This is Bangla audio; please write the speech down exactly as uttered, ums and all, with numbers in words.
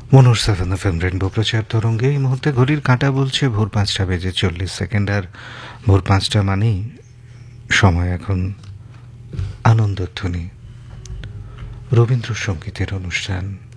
মনোর সাফান এফএম রেনবো প্রচার তরঙ্গে এই মুহূর্তে ঘড়ির কাঁটা বলছে ভোর পাঁচটা বেজে চল্লিশ সেকেন্ড। আর ভোর পাঁচটা মানেই সময় এখন আনন্দধ্বনি রবীন্দ্রসঙ্গীতের অনুষ্ঠান।